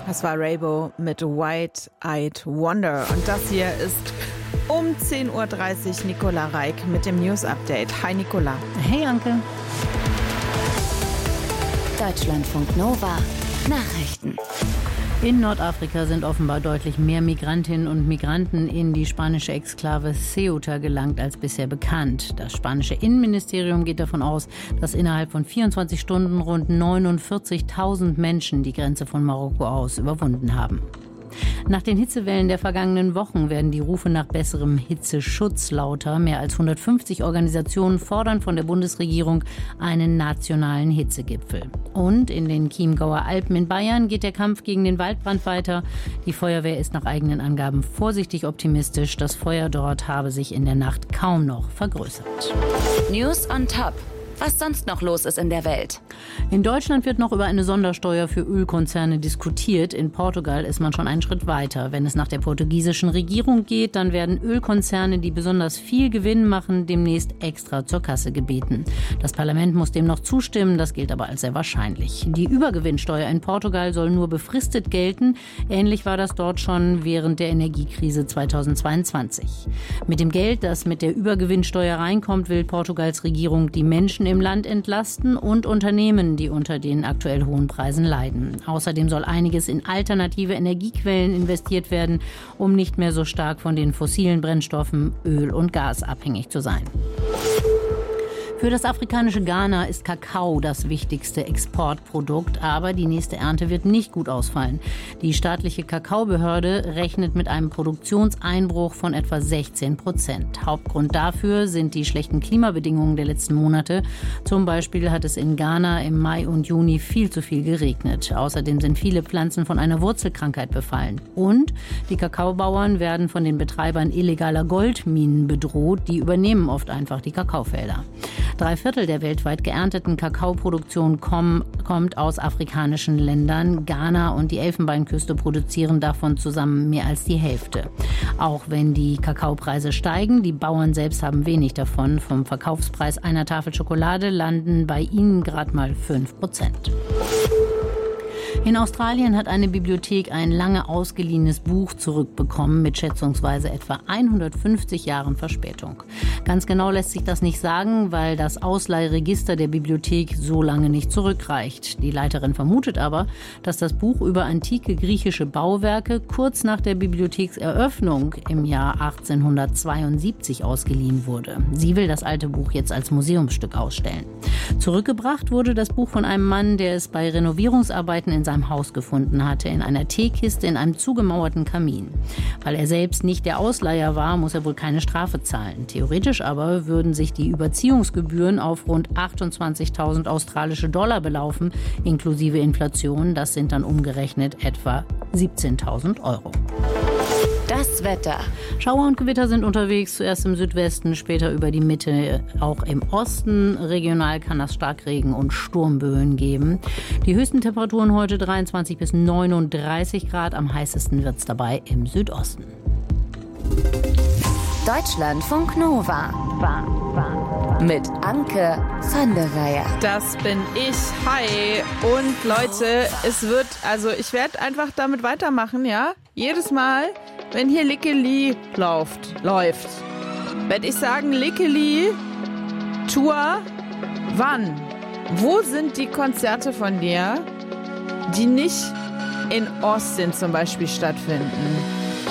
Das war Raybo mit White-Eyed Wonder. Und das hier ist um 10.30 Uhr Nicola Reik mit dem News-Update. Hi Nicola. Hey Anke. Deutschlandfunk Nova. Nachrichten. In Nordafrika sind offenbar deutlich mehr Migrantinnen und Migranten in die spanische Exklave Ceuta gelangt als bisher bekannt. Das spanische Innenministerium geht davon aus, dass innerhalb von 24 Stunden rund 49.000 Menschen die Grenze von Marokko aus überwunden haben. Nach den Hitzewellen der vergangenen Wochen werden die Rufe nach besserem Hitzeschutz lauter. Mehr als 150 Organisationen fordern von der Bundesregierung einen nationalen Hitzegipfel. Und in den Chiemgauer Alpen in Bayern geht der Kampf gegen den Waldbrand weiter. Die Feuerwehr ist nach eigenen Angaben vorsichtig optimistisch. Das Feuer dort habe sich in der Nacht kaum noch vergrößert. News on Top. Was sonst noch los ist in der Welt. In Deutschland wird noch über eine Sondersteuer für Ölkonzerne diskutiert. In Portugal ist man schon einen Schritt weiter. Wenn es nach der portugiesischen Regierung geht, dann werden Ölkonzerne, die besonders viel Gewinn machen, demnächst extra zur Kasse gebeten. Das Parlament muss dem noch zustimmen, das gilt aber als sehr wahrscheinlich. Die Übergewinnsteuer in Portugal soll nur befristet gelten. Ähnlich war das dort schon während der Energiekrise 2022. Mit dem Geld, das mit der Übergewinnsteuer reinkommt, will Portugals Regierung die Menschen im Land entlasten und Unternehmen, die unter den aktuell hohen Preisen leiden. Außerdem soll einiges in alternative Energiequellen investiert werden, um nicht mehr so stark von den fossilen Brennstoffen Öl und Gas abhängig zu sein. Für das afrikanische Ghana ist Kakao das wichtigste Exportprodukt, aber die nächste Ernte wird nicht gut ausfallen. Die staatliche Kakaobehörde rechnet mit einem Produktionseinbruch von etwa 16%. Hauptgrund dafür sind die schlechten Klimabedingungen der letzten Monate. Zum Beispiel hat es in Ghana im Mai und Juni viel zu viel geregnet. Außerdem sind viele Pflanzen von einer Wurzelkrankheit befallen. Und die Kakaobauern werden von den Betreibern illegaler Goldminen bedroht. Die übernehmen oft einfach die Kakaofelder. 3/4 der weltweit geernteten Kakaoproduktion kommt aus afrikanischen Ländern. Ghana und die Elfenbeinküste produzieren davon zusammen mehr als die Hälfte. Auch wenn die Kakaopreise steigen, die Bauern selbst haben wenig davon. Vom Verkaufspreis einer Tafel Schokolade landen bei ihnen gerade mal 5%. In Australien hat eine Bibliothek ein lange ausgeliehenes Buch zurückbekommen mit schätzungsweise etwa 150 Jahren Verspätung. Ganz genau lässt sich das nicht sagen, weil das Ausleihregister der Bibliothek so lange nicht zurückreicht. Die Leiterin vermutet aber, dass das Buch über antike griechische Bauwerke kurz nach der Bibliothekseröffnung im Jahr 1872 ausgeliehen wurde. Sie will das alte Buch jetzt als Museumsstück ausstellen. Zurückgebracht wurde das Buch von einem Mann, der es bei Renovierungsarbeiten in seinem Haus gefunden hatte, in einer Teekiste in einem zugemauerten Kamin. Weil er selbst nicht der Ausleiher war, muss er wohl keine Strafe zahlen. Theoretisch aber würden sich die Überziehungsgebühren auf rund 28.000 australische Dollar belaufen, inklusive Inflation. Das sind dann umgerechnet etwa 17.000 Euro. Das Wetter. Schauer und Gewitter sind unterwegs, zuerst im Südwesten, später über die Mitte, auch im Osten. Regional kann es Starkregen und Sturmböen geben. Die höchsten Temperaturen heute 23 bis 39 Grad, am heißesten wird es dabei im Südosten. Deutschlandfunk Nova. Mit Anke van der Weyer. Das bin ich. Hi. Und Leute, ich werde einfach damit weitermachen, ja? Jedes Mal, wenn hier Lickeli läuft, werde ich sagen, Lickeli, Tour, wann? Wo sind die Konzerte von dir, die nicht in Austin zum Beispiel stattfinden?